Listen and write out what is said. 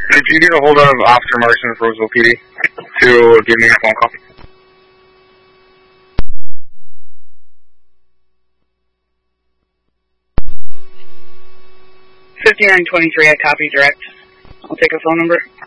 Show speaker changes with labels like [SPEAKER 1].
[SPEAKER 1] Could you get a hold of Officer Marson of Roseville PD to give me a phone call?
[SPEAKER 2] 5923, I copy direct. I'll take a phone number.